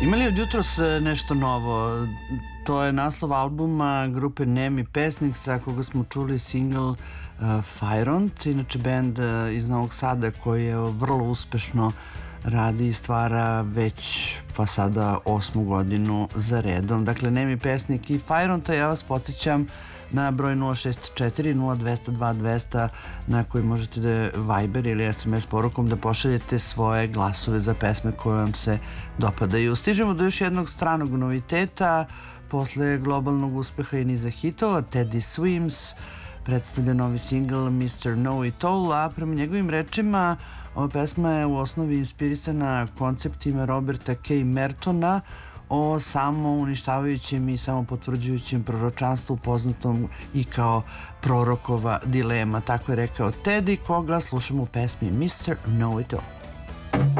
Ima li od jutros nešto novo? To je naslov albuma grupe Nemi pesnik sa koga smo čuli single Fajront, inače band iz Novog Sada koji je vrlo uspešno radi i stvara već pa sada 8. godinu za redom. Dakle, Nemi pesnik i Fajronta, ja vas podsjećam na broj 064 0200 2200 na koji možete da Viber ili SMS porukom da pošaljete svoje glasove za pesme koje vam se dopadaju. Stižemo do još jednog stranog noviteta. Posle globalnog uspeha i niza hitova, Teddy Swims predstavlja novi single Mr. Know It All, a prema njegovim rečima ova pesma je u osnovi inspirisana konceptima Roberta K. Mertona o samouništavajućem i samopotvrđujućem proročanstvu poznatom i kao prorokova dilema. Tako je rekao Teddy, koga slušamo u pesmi Mr. Know It All.